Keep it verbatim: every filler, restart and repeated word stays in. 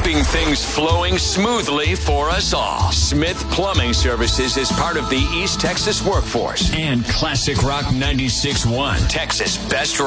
keeping things flowing smoothly for us all. Smith Plumbing Services is part of the East Texas workforce. And Classic Rock ninety-six point one, Texas' best